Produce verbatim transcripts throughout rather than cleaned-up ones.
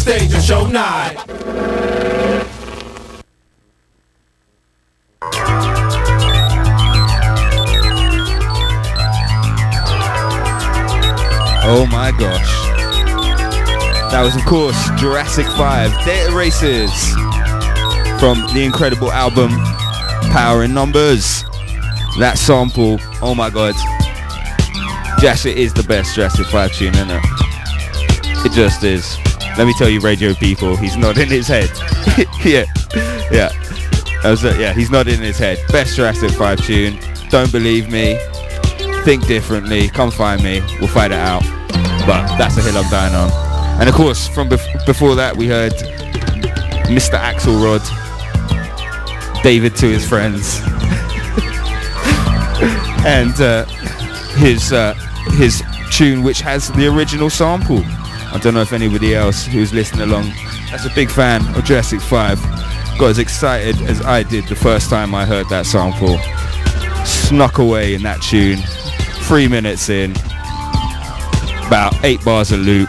stage of show nine. Oh my gosh. That was, of course, Jurassic five Data Races from the incredible album Power in Numbers. That sample, oh my god. Jurassic is the best Jurassic five tune, isn't it? It just is. Let me tell you, radio people, he's nodding his head. yeah, yeah. That was it. Yeah, he's nodding his head. Best Jurassic five tune. Don't believe me. Think differently. Come find me. We'll fight it out. But that's the hill I'm dying on. And of course, from bef- before that, we heard Mister Axelrod, David to his friends, and uh, his uh, his tune, which has the original sample. I don't know if anybody else who's listening along that's a big fan of Jurassic five got as excited as I did the first time I heard that sample. Snuck away in that tune, three minutes in, about eight bars of loop.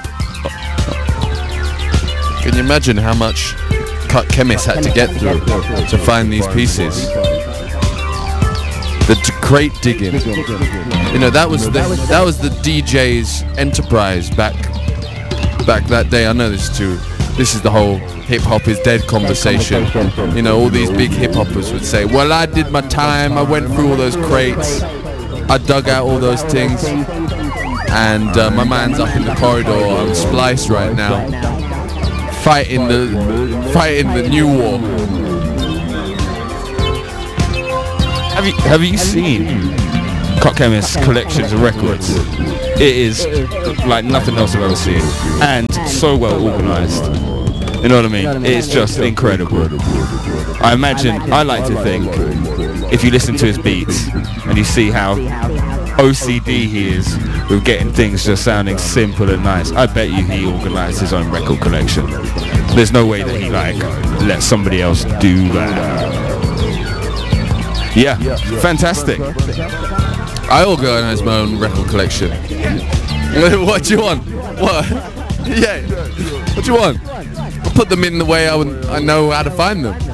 Can you imagine how much Cut Chemist had to get through to find these pieces? The d- crate digging, you know, that was the that was the D J's enterprise back back that day. I know this too. This is the whole hip hop is dead conversation. You know, all these big hip hoppers would say, "Well, I did my time. I went through all those crates. I dug out all those things, and uh, my man's up in the corridor on Splice right now, fighting the fighting the new war." Have you have you seen Cut Chemist's collections of records? It is like nothing else I've ever seen, and so well organised. You know what I mean? It's just incredible. I imagine, I like to think, if you listen to his beats and you see how O C D he is with getting things just sounding simple and nice, I bet you he organised his own record collection. There's no way that he like let somebody else do that. Yeah, fantastic. I organise my own record collection. What do you want? What? Yeah. What do you want? I'll put them in the way I, would, I know how to find them.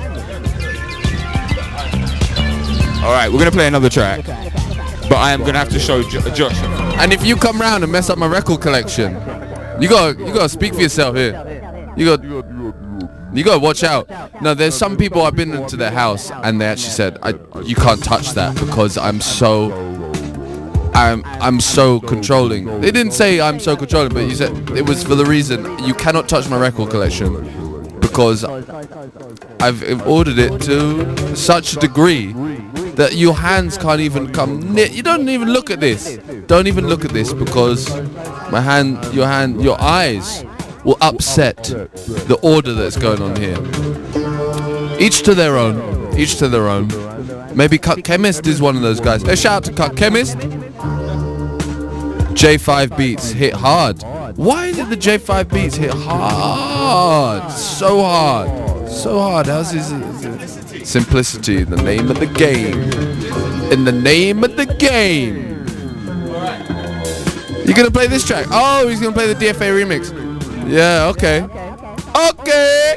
All right, we're gonna play another track, but I am gonna have to show jo- Josh. And if you come round and mess up my record collection, you got you got to speak for yourself here. You got you got to watch out. No, there's some people I've been into their house and they actually said, I, "You can't touch that because I'm so." I'm I'm so controlling. They didn't say I'm so controlling, but you said it was for the reason you cannot touch my record collection because I've ordered it to such a degree that your hands can't even come near. You don't even look at this. Don't even look at this because my hand, your hand, your eyes will upset the order that's going on here. Each to their own. Each to their own. Maybe Cut Chemist is one of those guys. Hey, shout out to Cut Chemist. J five Beats hit hard. Why did the J five Beats hit hard? So hard. So hard. How's his uh, simplicity? The name of the game. In the name of the game. You gonna play this track? Oh, he's gonna play the D F A remix. Yeah, okay. Okay.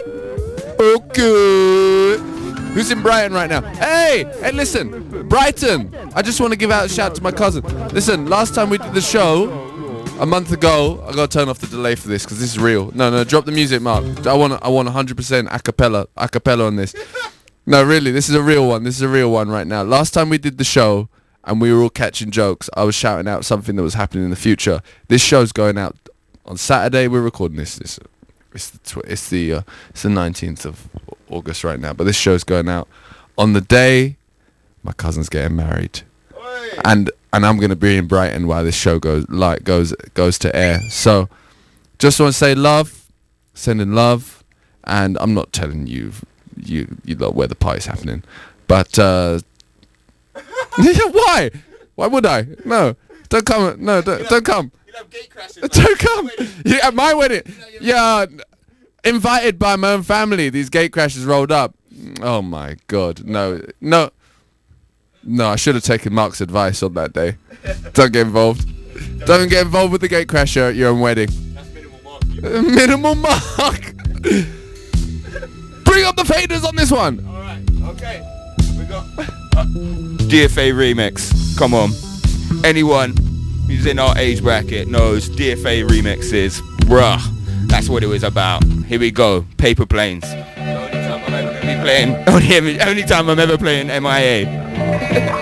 Okay. Who's in Brighton right now? Hey, hey, listen, Brighton. I just want to give out a shout to my cousin. Listen, last time we did the show, a month ago, I gotta turn off the delay for this because this is real. No, no, drop the music, Mark. I want, I want one hundred percent a cappella, a cappella on this. No, really, this is a real one. This is a real one right now. Last time we did the show and we were all catching jokes, I was shouting out something that was happening in the future. This show's going out on Saturday. We're recording this. This it's the tw- it's the uh, it's the nineteenth of August right now, but this show's going out on the day my cousin's getting married, and and I'm gonna be in Brighton while this show goes like goes goes to air. So just want to say love, sending love, and I'm not telling you you you know where the party's happening, but uh, why why would I? No, don't come. No, don't, don't come. Don't come. You, at my wedding, yeah. Invited by my own family, these gate crashers rolled up. Oh my god, no, no, no! I should have taken Mark's advice on that day. Don't get involved. Don't get involved with the gate crasher at your own wedding. That's minimal mark. Minimal mark. Bring up the faders on this one. All right. Okay. We got uh, D F A remix. Come on. Anyone who's in our age bracket knows D F A remixes. Bruh. That's what it was about. Here we go. Paper Planes. The only time I'm ever gonna be playing. Only, only time I'm ever playing M I A.